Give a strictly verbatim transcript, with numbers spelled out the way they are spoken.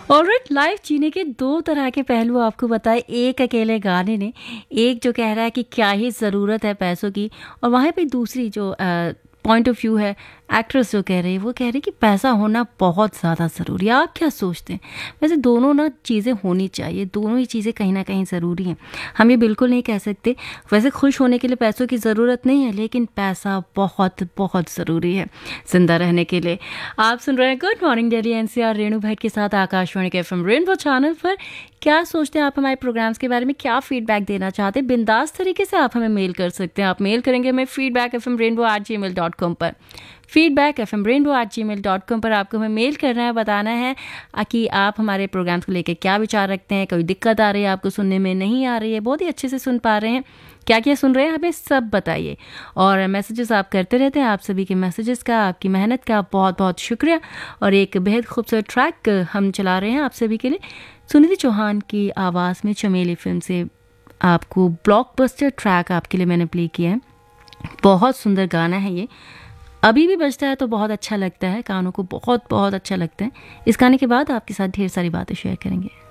Alright, life जीने के दो तरह के पहलू आपको बताए एक अकेले गाने ने। एक जो कह रहा है कि क्या ही ज़रूरत है पैसों की, और वहाँ पे दूसरी जो पॉइंट ऑफ व्यू है, एक्ट्रेस जो कह रही है, वो कह रही है कि पैसा होना बहुत ज़्यादा ज़रूरी है। आप क्या सोचते हैं? वैसे दोनों ना चीज़ें होनी चाहिए, दोनों ही चीज़ें कहीं ना कहीं ज़रूरी हैं। हम ये बिल्कुल नहीं कह सकते, वैसे खुश होने के लिए पैसों की ज़रूरत नहीं है, लेकिन पैसा बहुत बहुत ज़रूरी है ज़िंदा रहने के लिए। आप सुन रहे हैं good morning Delhi NCR, Renu Bhatt के साथ आकाशवाणी के एफएम रेनबो चैनल पर। क्या सोचते हैं आप हमारे प्रोग्राम्स के बारे में, क्या फीडबैक देना चाहते हैं? बिंदास तरीके से आप हमें मेल कर सकते हैं। आप मेल करेंगे हमें feedback F M rainbow eight जी मेल डॉट कॉम पर। Feedback F M rainbow eight जी मेल डॉट कॉम पर आपको हमें मेल करना है, बताना है कि आप हमारे प्रोग्राम्स को लेकर क्या विचार रखते हैं, कोई दिक्कत आ रही है आपको, सुनने में नहीं आ रही है, बहुत ही अच्छे से सुन पा रहे हैं, क्या क्या सुन रहे हैं, हमें सब बताइए। और मैसेजेस आप करते रहते हैं, आप सभी के मैसेजेस का, आपकी मेहनत का बहुत बहुत शुक्रिया। और एक बेहद खूबसूरत ट्रैक हम चला रहे हैं आप सभी के लिए, सुनिधि चौहान की आवाज़ में चमेली फिल्म से आपको ब्लॉकबस्टर ट्रैक आपके लिए मैंने प्ले किया है। बहुत सुंदर गाना है ये, अभी भी बजता है तो बहुत अच्छा लगता है, कानों को बहुत बहुत अच्छा लगता है। इस गाने के बाद आपके साथ ढेर सारी बातें शेयर करेंगे।